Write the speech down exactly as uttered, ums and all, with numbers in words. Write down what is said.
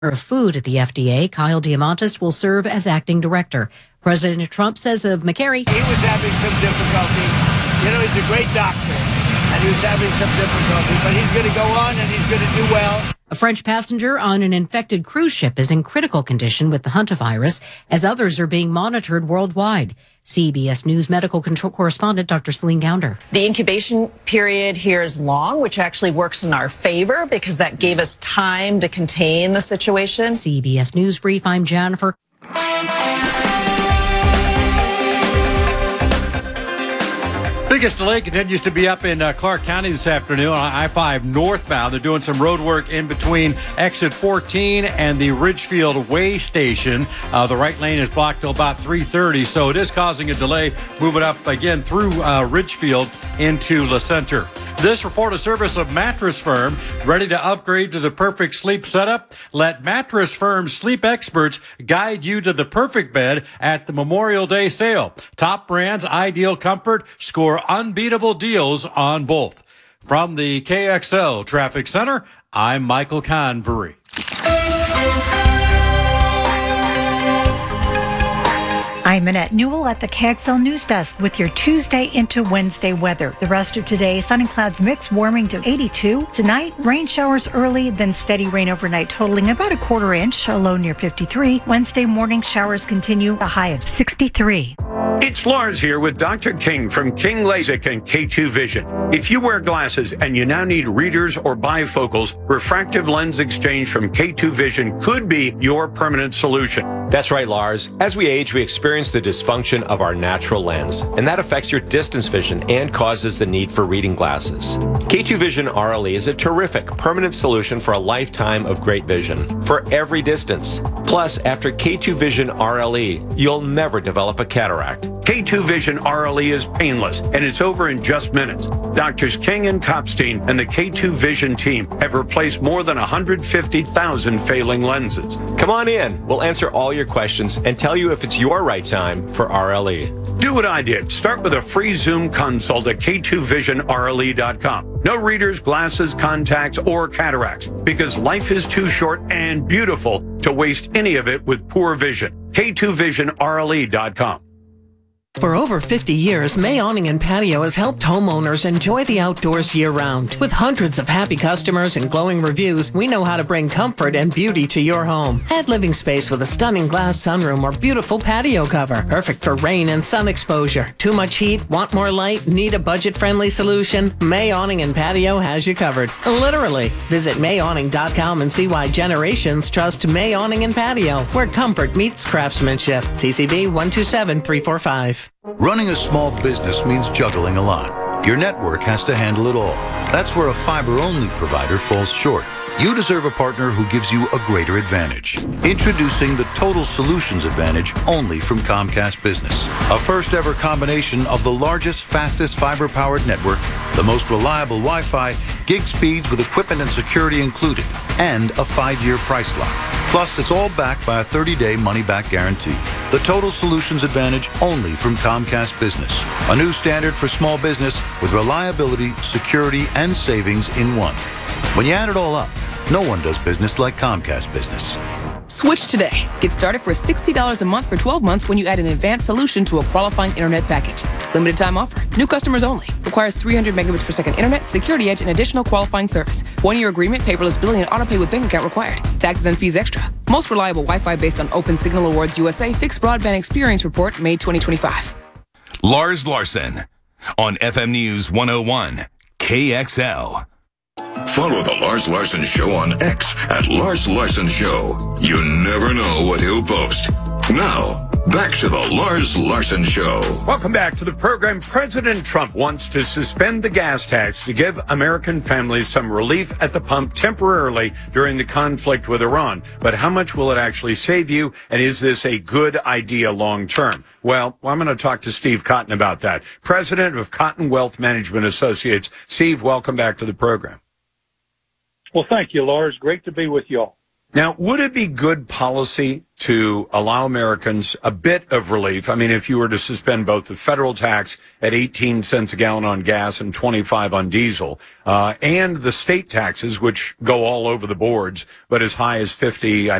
of Food at the F D A, Kyle Diamantis, will serve as acting director. President Trump says of McCary, he was having some difficulty. You know, he's a great doctor, and he was having some difficulty, but he's going to go on and he's going to do well. A French passenger on an infected cruise ship is in critical condition with the hantavirus, as others are being monitored worldwide. C B S News medical control correspondent Doctor Celine Gounder. The incubation period here is long, which actually works in our favor because that gave us time to contain the situation. C B S News Brief, I'm Jennifer. Biggest delay continues to be up in uh, Clark County this afternoon on I five northbound. They're doing some road work in between exit fourteen and the Ridgefield Way Station. Uh, the right lane is blocked till about three thirty, so it is causing a delay moving up again through uh, Ridgefield into La Center. This report of service of Mattress Firm, ready to upgrade to the perfect sleep setup. Let Mattress Firm's sleep experts guide you to the perfect bed at the Memorial Day sale. Top brands, ideal comfort, score unbeatable deals on both. From the K X L Traffic Center, I'm Michael Convery. I'm Annette Newell at the K X L News Desk with your Tuesday into Wednesday weather. The rest of today, sun and clouds mix, warming to eighty-two. Tonight, rain showers early, then steady rain overnight, totaling about a quarter inch, a low near fifty-three. Wednesday morning, showers continue, a high of sixty-three. It's Lars here with Doctor King from King LASIK and K two Vision. If you wear glasses and you now need readers or bifocals, refractive lens exchange from K two Vision could be your permanent solution. That's right, Lars. As we age, we experience the dysfunction of our natural lens, and that affects your distance vision and causes the need for reading glasses. K two Vision R L E is a terrific permanent solution for a lifetime of great vision for every distance. Plus, after K two Vision R L E, you'll never develop a cataract. K two Vision R L E is painless, and it's over in just minutes. Doctors King and Kopstein and the K two Vision team have replaced more than one hundred fifty thousand failing lenses. Come on in. We'll answer all your questions and tell you if it's your right time for R L E. Do what I did. Start with a free Zoom consult at K two vision R L E dot com. No readers, glasses, contacts, or cataracts, because life is too short and beautiful to waste any of it with poor vision. K two vision R L E dot com. For over fifty years, May Awning and Patio has helped homeowners enjoy the outdoors year-round. With hundreds of happy customers and glowing reviews, we know how to bring comfort and beauty to your home. Add living space with a stunning glass sunroom or beautiful patio cover. Perfect for rain and sun exposure. Too much heat? Want more light? Need a budget-friendly solution? May Awning and Patio has you covered. Literally. Visit May Awning dot com and see why generations trust May Awning and Patio, where comfort meets craftsmanship. C C B one two seven three four five. Running a small business means juggling a lot. Your network has to handle it all. That's where a fiber-only provider falls short. You deserve a partner who gives you a greater advantage. Introducing the Total Solutions Advantage only from Comcast Business. A first-ever combination of the largest, fastest fiber-powered network, the most reliable Wi-Fi, gig speeds with equipment and security included, and a five-year price lock. Plus, it's all backed by a thirty-day money-back guarantee. The Total Solutions Advantage only from Comcast Business. A new standard for small business with reliability, security, and savings in one. When you add it all up, no one does business like Comcast Business. Switch today. Get started for sixty dollars a month for twelve months when you add an advanced solution to a qualifying internet package. Limited time offer. New customers only. Requires three hundred megabits per second internet, security edge, and additional qualifying service. One-year agreement, paperless billing, and autopay with bank account required. Taxes and fees extra. Most reliable Wi-Fi based on Open Signal Awards U S A Fixed Broadband Experience Report, May twenty twenty-five. Lars Larson on F M News one oh one, K X L. Follow the Lars Larson Show on X at Lars Larson Show. You never know what he'll post. Now, back to the Lars Larson Show. Welcome back to the program. President Trump wants to suspend the gas tax to give American families some relief at the pump temporarily during the conflict with Iran. But how much will it actually save you? And is this a good idea long term? Well, I'm going to talk to Steve Cotton about that. President of Cotton Wealth Management Associates. Steve, welcome back to the program. Well, thank you, Lars. Great to be with y'all. Now, would it be good policy to allow Americans a bit of relief? I mean, if you were to suspend both the federal tax at eighteen cents a gallon on gas and twenty-five on diesel, uh, and the state taxes, which go all over the boards, but as high as fifty,